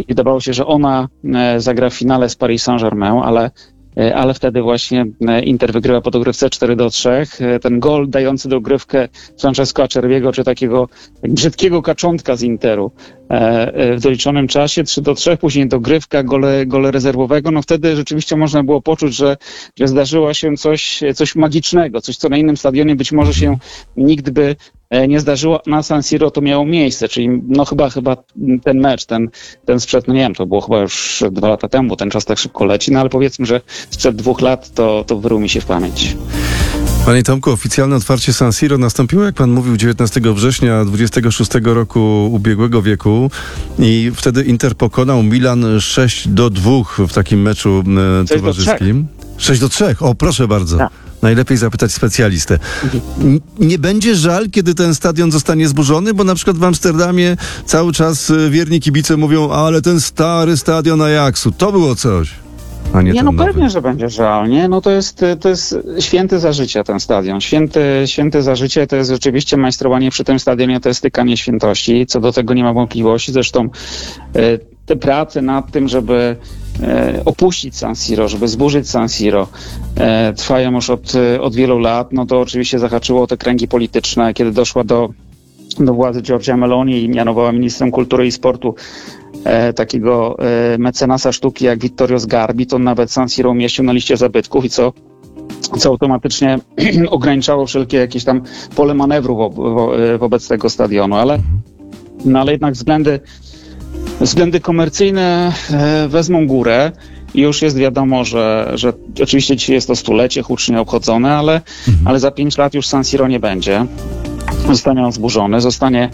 i wydawało się, że ona zagra w finale z Paris Saint-Germain, ale wtedy właśnie Inter wygrywa po dogrywce 4-3. Ten gol dający dogrywkę Francesco Acerbiego, czy takiego brzydkiego kaczątka z Interu w doliczonym czasie, 3-3, później dogrywka, gole rezerwowego. No wtedy rzeczywiście można było poczuć, że zdarzyło się coś magicznego, coś, co na innym stadionie być może się nigdy by nie zdarzyło. Na San Siro to miało miejsce, czyli no chyba ten mecz, ten sprzed, no nie wiem, to było chyba już 2 lata temu, bo ten czas tak szybko leci, no ale powiedzmy, że sprzed 2 lat to wyrył mi się w pamięć. Panie Tomku, oficjalne otwarcie San Siro nastąpiło, jak pan mówił, 19 września 26 roku ubiegłego wieku i wtedy Inter pokonał Milan 6-2 w takim meczu towarzyskim. 6-3, o proszę bardzo. Tak. Najlepiej zapytać specjalistę. Nie będzie żal, kiedy ten stadion zostanie zburzony? Bo na przykład w Amsterdamie cały czas wierni kibice mówią, ale ten stary stadion Ajaxu, to było coś. A nie, no nowy. Pewnie, że będzie żal, nie? No to jest święty za życia ten stadion. Święty za życie to jest rzeczywiście majstrowanie przy tym stadionie, to jest stykanie świętości. Co do tego nie ma wątpliwości. Zresztą te prace nad tym, żeby opuścić San Siro, żeby zburzyć San Siro, trwają już od wielu lat. No to oczywiście zahaczyło o te kręgi polityczne, kiedy doszła do władzy Giorgia Meloni i mianowała ministrem kultury i sportu takiego mecenasa sztuki jak Vittorio Sgarbi, to nawet San Siro umieścił na liście zabytków i co automatycznie ograniczało wszelkie jakieś tam pole manewru wobec tego stadionu, ale jednak względy komercyjne wezmą górę i już jest wiadomo, że oczywiście dzisiaj jest to 100-lecie hucznie obchodzone, ale za 5 lat już San Siro nie będzie. Zostanie on zburzony, zostanie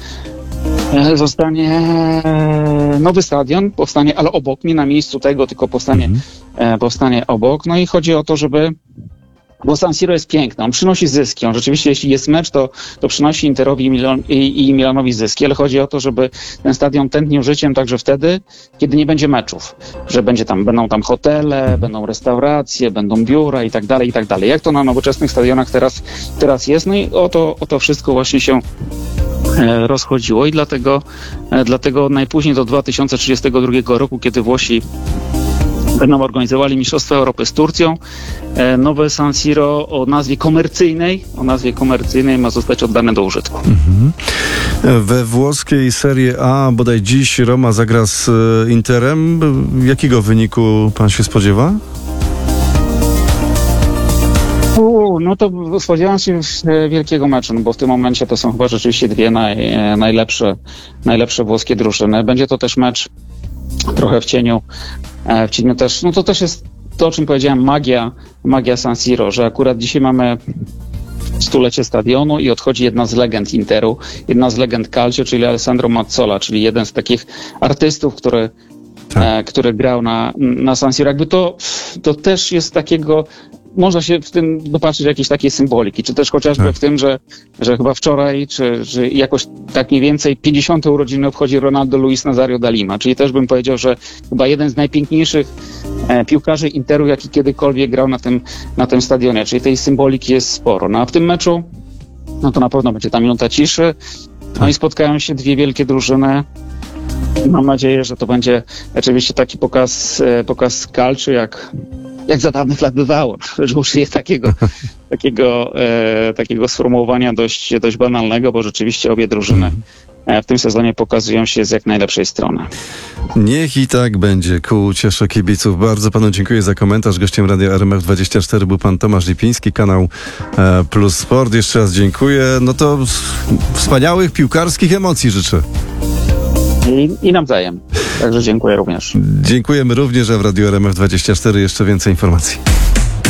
nowy stadion, powstanie, ale obok, nie na miejscu tego, tylko powstanie obok. No i chodzi o to, bo San Siro jest piękny, on przynosi zyski, on rzeczywiście, jeśli jest mecz, to przynosi Interowi i Milanowi zyski, ale chodzi o to, żeby ten stadion tętnił życiem także wtedy, kiedy nie będzie meczów, że będą tam hotele, będą restauracje, będą biura i tak dalej. Jak to na nowoczesnych stadionach teraz jest, no i o to wszystko właśnie się rozchodziło i dlatego najpóźniej do 2032 roku, kiedy Włosi będą organizowali Mistrzostwa Europy z Turcją, nowe San Siro o nazwie komercyjnej ma zostać oddane do użytku. We włoskiej Serie A bodaj dziś Roma zagra z Interem. Jakiego wyniku pan się spodziewa? No to spodziewam się wielkiego meczu, no bo w tym momencie to są chyba rzeczywiście dwie najlepsze włoskie drużyny. Będzie to też mecz trochę w cieniu też, no to też jest to, o czym powiedziałem, magia San Siro, że akurat dzisiaj mamy 100-lecie stadionu i odchodzi jedna z legend Interu, jedna z legend Calcio, czyli Alessandro Mazzola, czyli jeden z takich artystów, który grał na San Siro. Jakby to też jest takiego, można się w tym dopatrzyć jakiejś takiej symboliki, czy też chociażby w tym, że chyba wczoraj, czy jakoś tak mniej więcej 50. urodziny obchodzi Ronaldo Luis Nazario da Lima, czyli też bym powiedział, że chyba jeden z najpiękniejszych piłkarzy Interu, jaki kiedykolwiek grał na tym stadionie, czyli tej symboliki jest sporo. No a w tym meczu, no to na pewno będzie ta minuta ciszy, no i spotkają się dwie wielkie drużyny. Mam nadzieję, że to będzie oczywiście taki pokaz Calcio, jak za dawnych lat bywało, że użyję takiego sformułowania dość banalnego, bo rzeczywiście obie drużyny w tym sezonie pokazują się z jak najlepszej strony. Niech i tak będzie, ku uciesze kibiców. Bardzo panu dziękuję za komentarz. Gościem Radia RMF24 był pan Tomasz Lipiński, kanał Plus Sport. Jeszcze raz dziękuję. No to wspaniałych piłkarskich emocji życzę. I nawzajem. Także dziękuję również. Dziękujemy również, a w Radiu RMF24 jeszcze więcej informacji.